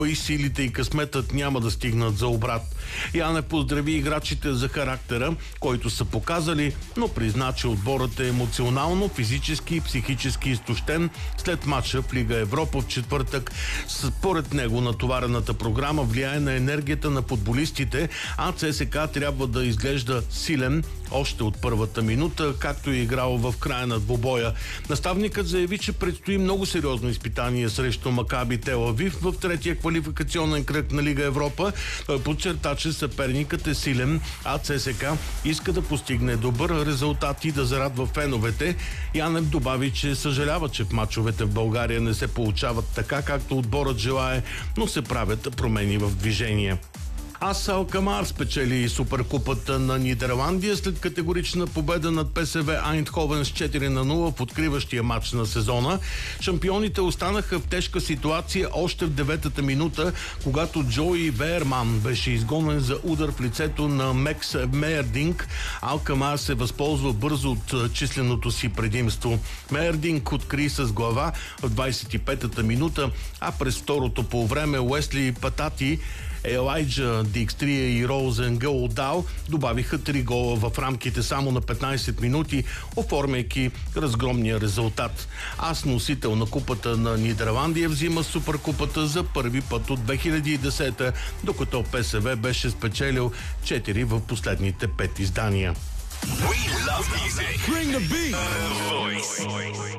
и силите и късметът няма да стигнат за обрат. Яне поздрави играчите за характера, който са показали, но призна, че отборът е емоционално, физически и психически изтощен след матча в Лига Европа в четвъртък. Според него натоварената програма влияе на енергията на футболистите, а ЦСКА трябва да изглежда силен още от първата минута, както е играл в края на двубоя. Наставникът заяви, че предстои много сериозно изпитание срещу Макаби Тел Авив в третия квалификационен кръг на Лига Европа. Той подчерта, че съперникът е силен, а ЦСКА иска да постигне добър резултат и да зарадва феновете. Янев добави, че съжалява, че в мачовете в България не се получават така, както отборът желае, но се правят промени в движение. АС Алкмар спечели Суперкупата на Нидерландия след категорична победа над ПСВ Айндховен с 4-0 в откриващия матч на сезона. Шампионите останаха в тежка ситуация още в 9-та минута, когато Джои Веерман беше изгонен за удар в лицето на Мекс Мейердинг. Алкмар се възползва бързо от численото си предимство. Мейердинг откри с глава в 25-та минута, а през второто полувреме Уесли Патати, Елайджа Дикстрия и Роузен Гълдал добавиха 3 гола в рамките само на 15 минути, оформяйки разгромния резултат. АС, носител на купата на Нидерландия, взима Суперкупата за първи път от 2010, докато ПСВ беше спечелил 4 в последните 5 издания. We love music. Bring the beat. Voice.